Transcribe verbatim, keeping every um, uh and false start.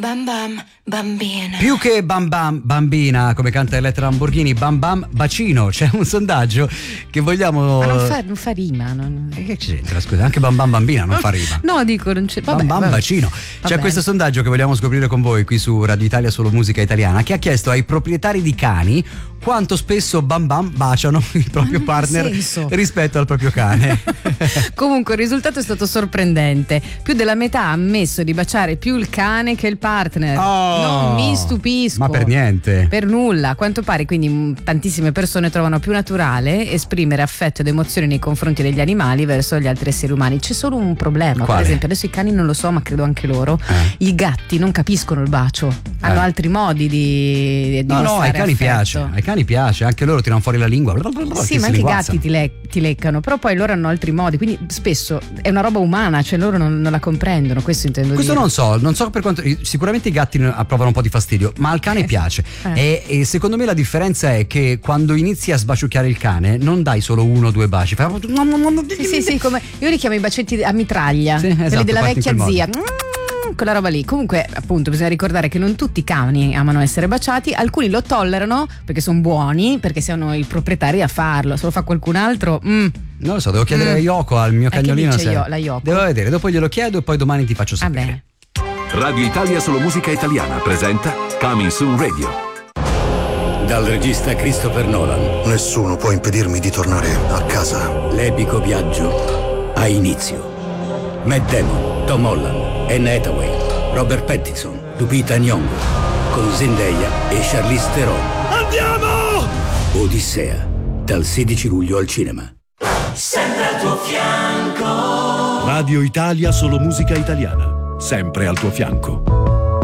bam bam bambina. Più che bam bam bambina, come canta Elettra Lamborghini, bam bam bacino. C'è un sondaggio che vogliamo. Ma non fa, non fa rima. Non... Che c'entra? Scusa, anche bam bam bambina non fa rima. No, dico, non c'è. Vabbè, bam bam vabbè. bacino. Va C'è bene. questo sondaggio che vogliamo scoprire con voi qui su Radio Italia Solo Musica Italiana, che ha chiesto ai proprietari di cani quanto spesso bam bam baciano il proprio Ma in che partner senso? rispetto al proprio cane. Comunque il risultato è stato sorprendente. Più della metà ha ammesso di baciare più il cane che il partner. Oh, non mi stupisco. ma per niente. Per nulla. A quanto pare quindi mh, tantissime persone trovano più naturale esprimere affetto ed emozioni nei confronti degli animali verso gli altri esseri umani. C'è solo un problema. Quale? Per esempio, adesso i cani non lo so, ma credo anche loro. Eh. I gatti non capiscono il bacio. Hanno Eh. altri modi di, di No, no, mostrare ai cani affetto. piace, ai cani piace, anche loro tirano fuori la lingua. Sì, ma anche i gatti ti, le- ti leccano, però poi loro hanno altri modi, quindi spesso è una roba umana, cioè loro non, non la comprendono, questo intendo Questo dire. non so, non so per quanto. Sicuramente i gatti provano un po' di fastidio, ma al cane piace. Eh. E, e secondo me la differenza è che quando inizi a sbaciucchiare il cane, non dai solo uno o due baci, fai. Sì, sì, sì, come io li chiamo i bacetti a mitraglia, Sì, quelli esatto, della parti in vecchia quel zia. Mm, quella roba lì. Comunque, appunto, bisogna ricordare che non tutti i cani amano essere baciati, alcuni lo tollerano perché sono buoni, perché siano i proprietari a farlo. Se lo fa qualcun altro, mm. Non lo so, devo chiedere Mm. a Yoko, al mio Eh, che cagnolino. dice se- io- la Yoko? Devo vedere, dopo glielo chiedo e poi domani ti faccio Va sapere. bene. Radio Italia Solo Musica Italiana presenta Coming Soon Radio. Dal regista Christopher Nolan, Nessuno può impedirmi di tornare a casa. l'epico viaggio ha inizio. Matt Damon, Tom Holland, Anne Hathaway, Robert Pattinson, Lupita Nyong'o, con Zendaya e Charlize Theron. Andiamo! Odissea, dal sedici luglio al cinema. Sempre al tuo fianco. Radio Italia Solo Musica Italiana, sempre al tuo fianco.